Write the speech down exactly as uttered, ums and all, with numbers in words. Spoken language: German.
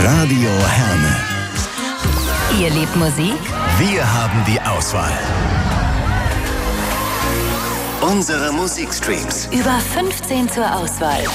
Radio Herne. Ihr liebt Musik? Wir haben die Auswahl. Unsere Musikstreams. Über fünfzehn zur Auswahl.